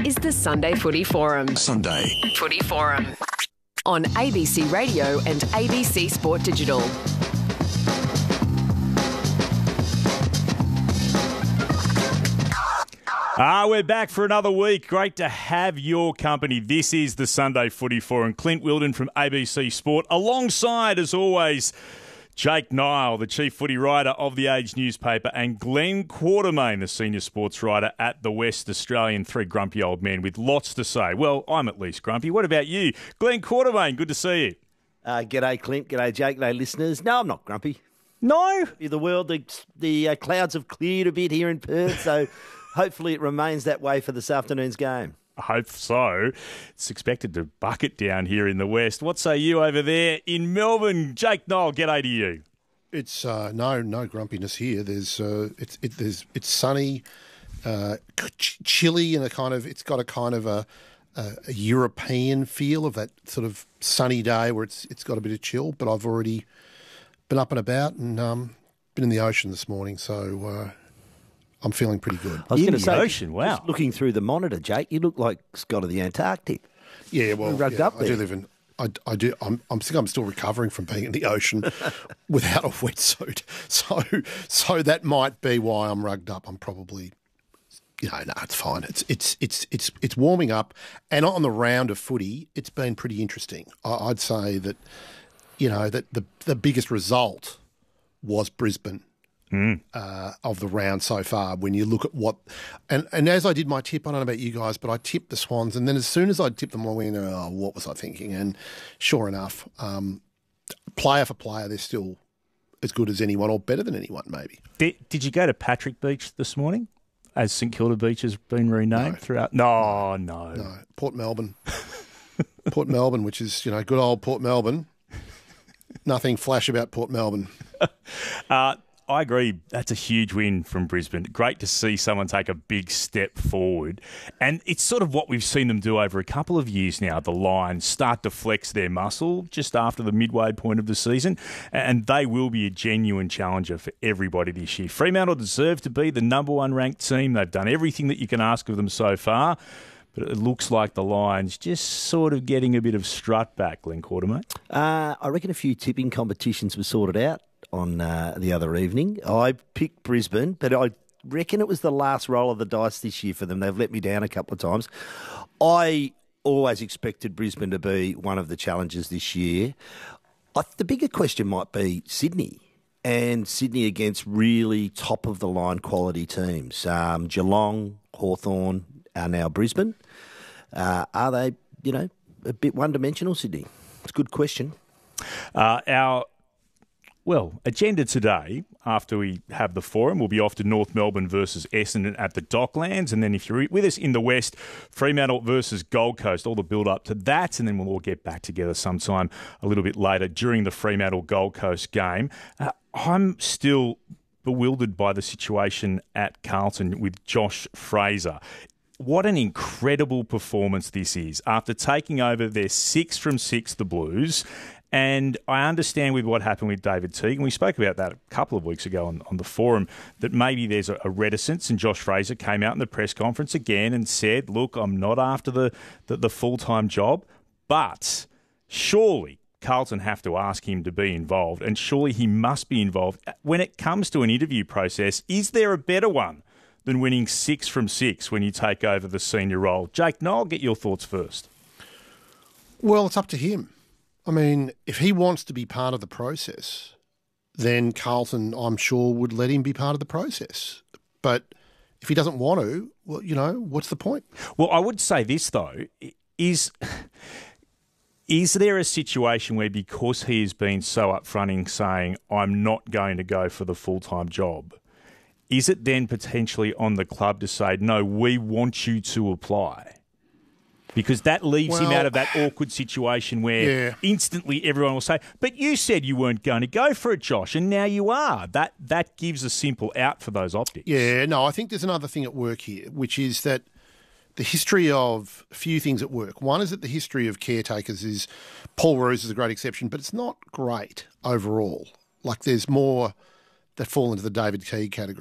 is the Sunday Footy Forum. Sunday Footy Forum on ABC Radio and ABC Sport Digital. We're back for another week. Great to have your company. This is the Sunday Footy Forum. Clint Wilden from ABC Sport, alongside, as always, Jake Nile, the chief footy writer of The Age newspaper, and Glenn Quartermain, the senior sports writer at The West Australian. Three grumpy old men with lots to say. Well, I'm at least grumpy. What about you? Glenn Quartermain, good to see you. G'day, Clint. G'day, Jake. G'day, listeners. No, I'm not grumpy. No? The clouds have cleared a bit here in Perth, so hopefully it remains that way for this afternoon's game. I hope so. It's expected to bucket down here in the west. What say you over there in Melbourne? Jake Nile, g'day to you. It's no grumpiness here. It's sunny, chilly, and it's got a kind of a European feel of that sort of sunny day where it's got a bit of chill. But I've already been up and about and been in the ocean this morning, so I'm feeling pretty good. I was going to say, ocean, wow. Just looking through the monitor, Jake, you look like Scott of the Antarctic. Yeah, well, rugged up there. I do live in. I do. I'm still recovering from being in the ocean without a wetsuit. So that might be why I'm rugged up. I'm probably, no, it's fine. It's warming up, and on the round of footy, it's been pretty interesting. I'd say that, that the biggest result was Brisbane. Of the round so far, when you look at what... And as I did my tip, I don't know about you guys, but I tipped the Swans, and then as soon as I tipped them, I went, oh, what was I thinking? And sure enough, player for player, they're still as good as anyone or better than anyone, maybe. Did you go to Patrick Beach this morning, as St Kilda Beach has been renamed throughout? No. Port Melbourne. Port Melbourne, which is, good old Port Melbourne. Nothing flash about Port Melbourne. I agree. That's a huge win from Brisbane. Great to see someone take a big step forward. And it's sort of what we've seen them do over a couple of years now. The Lions start to flex their muscle just after the midway point of the season. And they will be a genuine challenger for everybody this year. Fremantle deserve to be the number one ranked team. They've done everything that you can ask of them so far. But it looks like the Lions just sort of getting a bit of strut back, Glenn Quartermain. I reckon a few tipping competitions were sorted out on the other evening. I picked Brisbane, but I reckon it was the last roll of the dice this year for them. They've let me down a couple of times. I always expected Brisbane to be one of the challengers this year. The bigger question might be Sydney, and Sydney against really top-of-the-line quality teams. Geelong, Hawthorn are now Brisbane. Are they, a bit one-dimensional, Sydney? It's a good question. Our agenda today, after we have the forum, we'll be off to North Melbourne versus Essendon at the Docklands. And then if you're with us in the West, Fremantle versus Gold Coast, all the build-up to that. And then we'll all get back together sometime a little bit later during the Fremantle-Gold Coast game. I'm still bewildered by the situation at Carlton with Josh Fraser. What an incredible performance this is. After taking over their 6 from 6, the Blues. And I understand with what happened with David Teague, and we spoke about that a couple of weeks ago on the forum, that maybe there's a reticence, and Josh Fraser came out in the press conference again and said, look, I'm not after the full-time job, but surely Carlton have to ask him to be involved, and surely he must be involved. When it comes to an interview process, is there a better one than winning 6 from 6 when you take over the senior role? Jake, I'll get your thoughts first. Well, it's up to him. I mean, if he wants to be part of the process, then Carlton, I'm sure, would let him be part of the process. But if he doesn't want to, well, what's the point? Well, I would say this, though. Is there a situation where, because he has been so upfront in saying, I'm not going to go for the full-time job, is it then potentially on the club to say, no, we want you to apply? Because that leaves him out of that awkward situation where instantly everyone will say, but you said you weren't going to go for it, Josh, and now you are. That gives a simple out for those optics. Yeah, no, I think there's another thing at work here, which is that the history of a few things at work. One is that the history of caretakers is, Paul Roos is a great exception, but it's not great overall. Like, there's more that fall into the David Teague category.